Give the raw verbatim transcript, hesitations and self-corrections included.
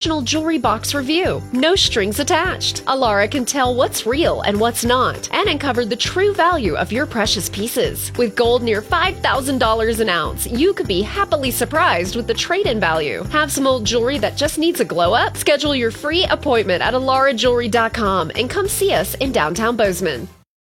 professional jewelry box review. No strings attached. Alara can tell what's real and what's not, and uncover the true value of your precious pieces. With gold near five thousand dollars an ounce, you could be happily surprised with the trade-in value. Have some old jewelry that just needs a glow up? Schedule your free appointment at alara jewelry dot com and come see us in downtown Bozeman.